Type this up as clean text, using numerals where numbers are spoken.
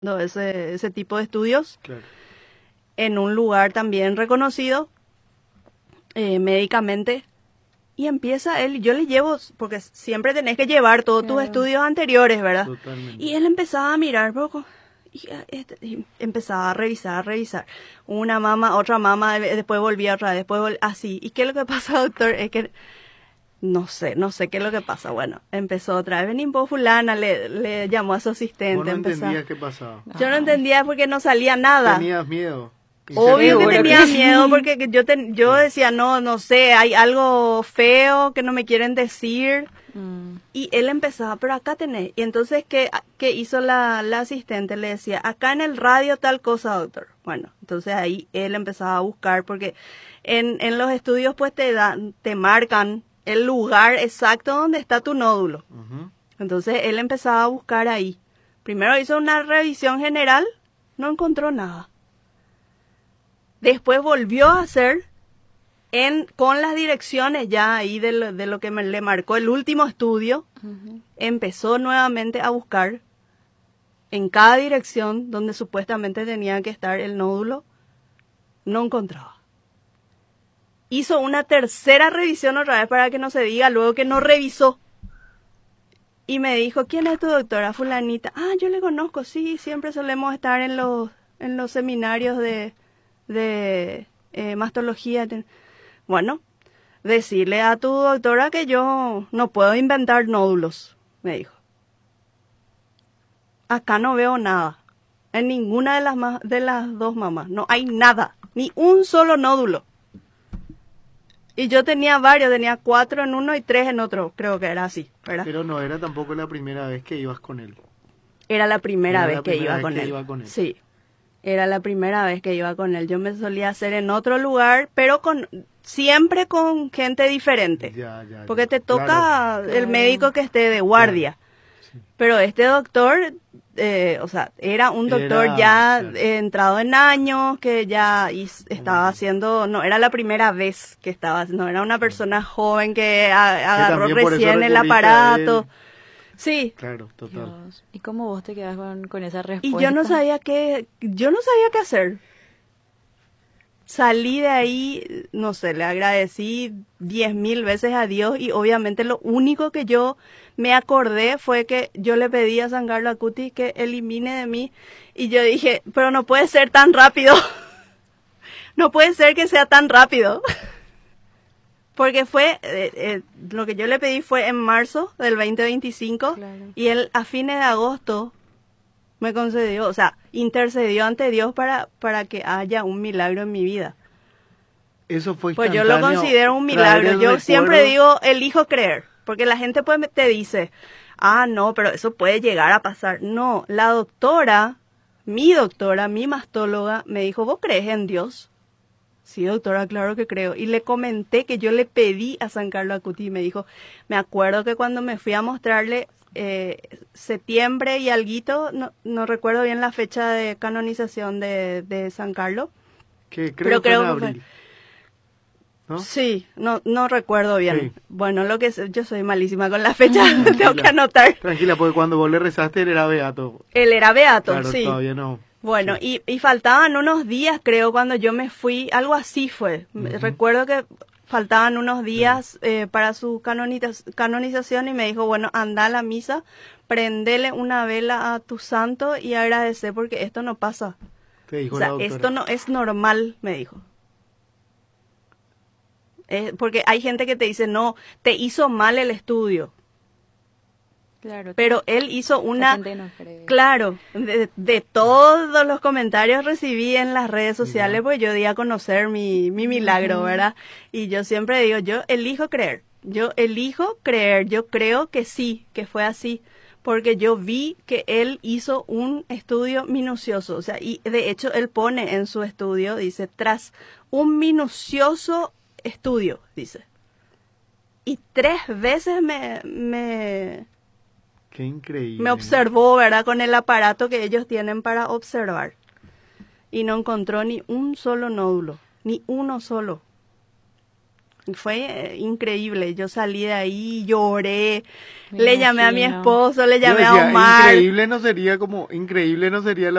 ese tipo de estudios Claro. en un lugar también reconocido médicamente. Y empieza él, yo le llevo, porque siempre tenés que llevar todos tus Claro. estudios anteriores, ¿verdad? Totalmente. Y él empezaba a mirar poco y empezaba a revisar. Una mama, otra mama, después volvía otra vez, después así. ¿Y qué es lo que pasa, doctor? Es que no sé qué es lo que pasa. Bueno, empezó otra vez, vení vos fulana, le llamó a su asistente. Vos no empezó. entendías qué pasaba. Yo no entendía porque no salía nada. Tenías miedo. Obvio que Seguro tenía que sí. miedo porque yo decía, no sé, hay algo feo que no me quieren decir. Y él empezaba, pero acá tenés. Y entonces, ¿qué hizo la asistente? Le decía, acá en el radio tal cosa, doctor. Bueno, entonces ahí él empezaba a buscar porque en los estudios pues te marcan el lugar exacto donde está tu nódulo. Ujú. Entonces él empezaba a buscar ahí. Primero hizo una revisión general, no encontró nada. Después volvió a hacer con las direcciones ya ahí de lo que le marcó el último estudio. Empezó nuevamente a buscar en cada dirección donde supuestamente tenía que estar el nódulo. No encontraba. Hizo una tercera revisión otra vez para que no se diga luego que no revisó. Y me dijo, ¿quién es tu doctora? Fulanita. Ah, yo le conozco, sí, siempre solemos estar en los seminarios de mastología. Bueno, decirle a tu doctora que yo no puedo inventar nódulos, me dijo. Acá no veo nada. En ninguna de las dos mamás. No hay nada. Ni un solo nódulo. Y yo tenía varios. Tenía 4 en uno y 3 en otro. Creo que era así, ¿verdad? Pero no era tampoco la primera vez que ibas con él. Era la primera Era vez la que primera iba vez con que él. iba con él. Sí. Era la primera vez que iba con él. Yo me solía hacer en otro lugar, pero siempre con gente diferente. Ya, Porque ya. te toca Claro. el médico que esté de guardia. Sí. Pero este doctor, o sea, era un doctor Era, ya claro. entrado en años, que ya estaba haciendo, no era la primera vez que estaba, no era una persona joven que agarró también por eso recién el recurriste a aparato. él. Sí. Claro, total. Dios. ¿Y cómo vos te quedas con esa Y respuesta? yo no sabía qué hacer. Salí de ahí, no sé, le agradecí 10.000 veces a Dios y obviamente lo único que yo me acordé fue que yo le pedí a San Carlos Acutis que elimine de mí y yo dije, pero no puede ser tan rápido. No puede ser que sea tan rápido. Porque lo que yo le pedí fue en marzo del 2025 Claro. y él a fines de agosto me concedió, o sea, intercedió ante Dios para que haya un milagro en mi vida. Eso fue Pues yo lo instantáneo, considero un traer milagro. el Yo siempre recuerdo. digo, elijo creer, porque la gente pues te dice, ah, no, pero eso puede llegar a pasar. No, la doctora, mi mastóloga, me dijo, ¿vos crees en Dios? Sí, doctora, claro que creo. Y le comenté que yo le pedí a San Carlos Acutis y me dijo, me acuerdo que cuando me fui a mostrarle septiembre y alguito, no recuerdo bien la fecha de canonización de San Carlos. Que Pero creo que fue en creo que fue- abril. ¿No? Sí, no recuerdo bien. Sí. Bueno, yo soy malísima con la fecha, tengo que Tranquila. anotar. Tranquila, porque cuando vos le rezaste él era beato. Él era beato, Claro, sí. todavía no. Bueno, Sí. y faltaban unos días, creo, cuando yo me fui, algo así fue. Recuerdo que faltaban unos días para su canonización y me dijo, bueno, anda a la misa, prendele una vela a tu santo y agradece porque esto no pasa. Te dijo O la sea, doctora. esto no es normal, me dijo. Porque hay gente que te dice, no, te hizo mal el estudio. Claro. Pero él hizo La una... gente no cree. Claro, de todos los comentarios recibí en las redes sociales, Ya. pues yo di a conocer mi milagro, ¿verdad? Y yo siempre digo, yo elijo creer, yo creo que sí, que fue así, porque yo vi que él hizo un estudio minucioso, o sea, y de hecho él pone en su estudio, dice, tras un minucioso estudio, dice. Y 3 veces Qué increíble. me observó, ¿verdad? Con el aparato que ellos tienen para observar. Y no encontró ni un solo nódulo, ni uno solo. Fue increíble. Yo salí de ahí, lloré, Me le llamé a mi imagino. esposo, le Yo llamé a decía, Omar. increíble no sería la